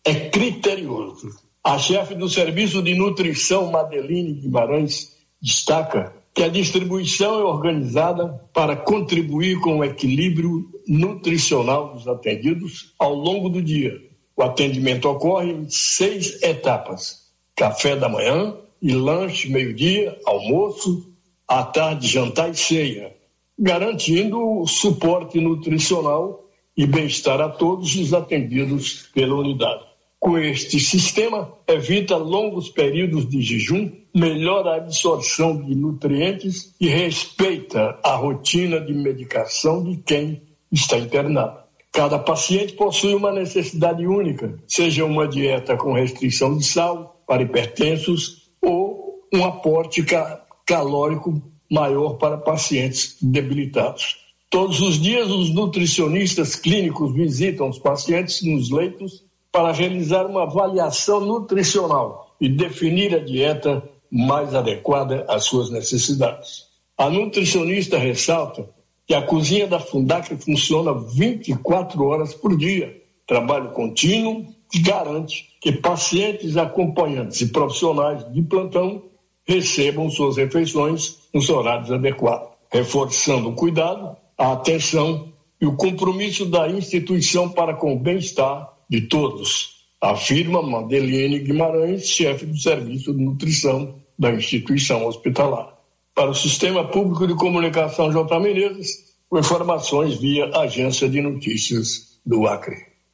é criterioso. A chefe do Serviço de Nutrição, Madeline Guimarães, destaca que a distribuição é organizada para contribuir com o equilíbrio nutricional dos atendidos ao longo do dia. O atendimento ocorre em 6 etapas: café da manhã e lanche, meio-dia, almoço, à tarde, jantar e ceia, garantindo o suporte nutricional e bem-estar a todos os atendidos pela unidade. Com este sistema, evita longos períodos de jejum, melhora a absorção de nutrientes e respeita a rotina de medicação de quem está internado. Cada paciente possui uma necessidade única, seja uma dieta com restrição de sal para hipertensos ou um aporte calórico maior para pacientes debilitados. Todos os dias, os nutricionistas clínicos visitam os pacientes nos leitos para realizar uma avaliação nutricional e definir a dieta mais adequada às suas necessidades. A nutricionista ressalta que a cozinha da Fundac funciona 24 horas por dia, trabalho contínuo que garante que pacientes, acompanhantes e profissionais de plantão recebam suas refeições nos horários adequados, reforçando o cuidado, a atenção e o compromisso da instituição para com o bem-estar de todos, afirma Madeline Guimarães, chefe do Serviço de Nutrição da instituição hospitalar. Para o Sistema Público de Comunicação J. Menezes, com informações via Agência de Notícias do Acre.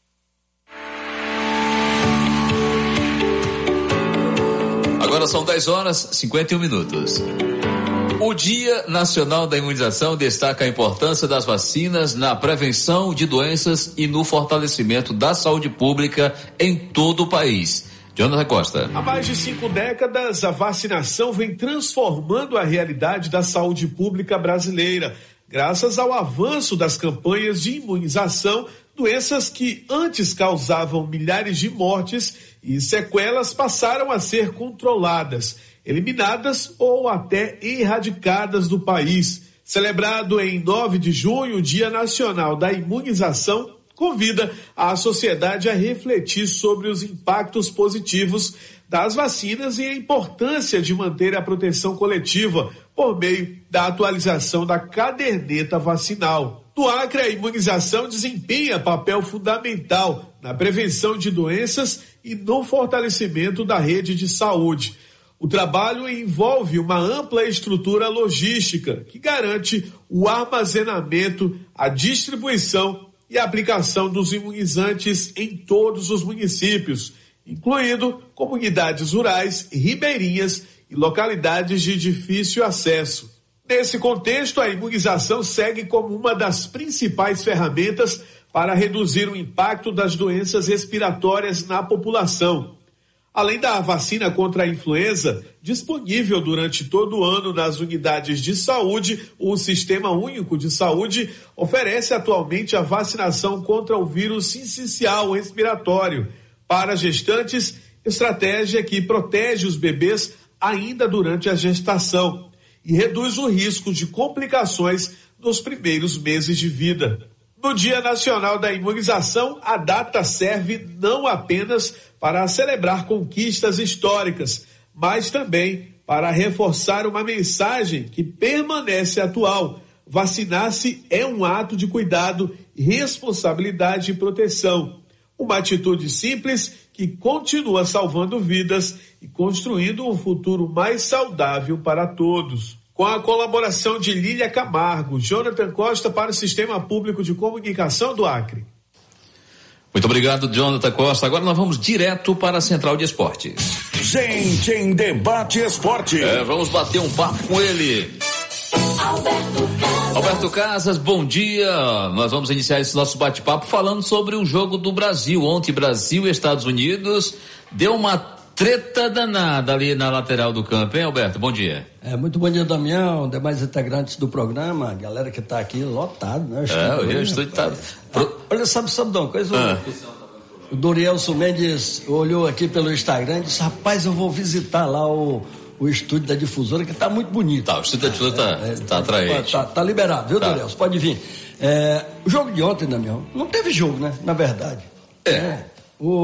Agora são 10h51. O Dia Nacional da Imunização destaca a importância das vacinas na prevenção de doenças e no fortalecimento da saúde pública em todo o país. Jonathan Costa. Há mais de 5 décadas, a vacinação vem transformando a realidade da saúde pública brasileira, graças ao avanço das campanhas de imunização. Doenças que antes causavam milhares de mortes e sequelas passaram a ser controladas, eliminadas ou até erradicadas do país. Celebrado em 9 de junho, o Dia Nacional da Imunização convida a sociedade a refletir sobre os impactos positivos das vacinas e a importância de manter a proteção coletiva por meio da atualização da caderneta vacinal. No Acre, a imunização desempenha papel fundamental na prevenção de doenças e no fortalecimento da rede de saúde. O trabalho envolve uma ampla estrutura logística que garante o armazenamento, a distribuição e a aplicação dos imunizantes em todos os municípios, incluindo comunidades rurais, ribeirinhas e localidades de difícil acesso. Nesse contexto, a imunização segue como uma das principais ferramentas para reduzir o impacto das doenças respiratórias na população. Além da vacina contra a influenza, disponível durante todo o ano nas unidades de saúde, o Sistema Único de Saúde oferece atualmente a vacinação contra o vírus sincicial respiratório para gestantes, estratégia que protege os bebês ainda durante a gestação e reduz o risco de complicações nos primeiros meses de vida. No Dia Nacional da Imunização, a data serve não apenas para celebrar conquistas históricas, mas também para reforçar uma mensagem que permanece atual: vacinar-se é um ato de cuidado, responsabilidade e proteção. Uma atitude simples que continua salvando vidas e construindo um futuro mais saudável para todos. Com a colaboração de Lília Camargo, Jonathan Costa para o Sistema Público de Comunicação do Acre. Muito obrigado, Jonathan Costa. Agora nós vamos direto para a Central de Esportes. Gente em Debate Esporte. Vamos bater um papo com ele. Alberto Casas, bom dia. Nós vamos iniciar esse nosso bate-papo falando sobre o jogo do Brasil. Ontem, Brasil e Estados Unidos deu uma treta danada ali na lateral do campo, hein, Alberto? Bom dia. Muito bom dia, Damião, demais integrantes do programa, a galera que está aqui lotado, né? O estúdio tá... Olha, sabe de uma coisa? O Dorielson Mendes olhou aqui pelo Instagram e disse: rapaz, eu vou visitar lá o estúdio da difusora, que está muito bonito. O estúdio da difusora tá atraente. Tá liberado, viu, Dorielson? Pode vir. O jogo de ontem, Damião, não teve jogo, né? Na verdade.